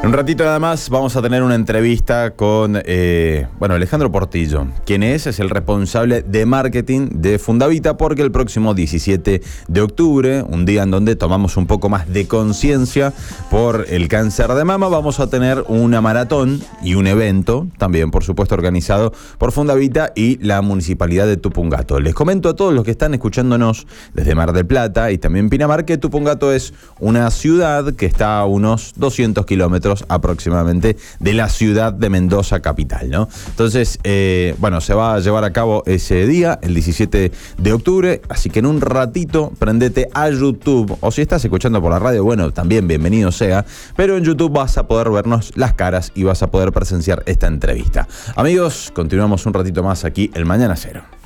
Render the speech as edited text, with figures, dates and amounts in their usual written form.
En un ratito nada más vamos a tener una entrevista con Alejandro Portillo, quien es el responsable de marketing de Fundavita, porque el próximo 17 de octubre, un día en donde tomamos un poco más de conciencia por el cáncer de mama, vamos a tener una maratón y un evento, también por supuesto organizado por Fundavita y la Municipalidad de Tupungato. Les comento a todos los que están escuchándonos desde Mar del Plata y también Pinamar que Tupungato es una ciudad que está a unos 200 kilómetros aproximadamente de la ciudad de Mendoza capital, ¿no? Entonces, se va a llevar a cabo ese día, el 17 de octubre, así que en un ratito prendete a YouTube, o si estás escuchando por la radio, bueno, también bienvenido sea, pero en YouTube vas a poder vernos las caras y vas a poder presenciar esta entrevista. Amigos, continuamos un ratito más aquí, el Mañana Cero.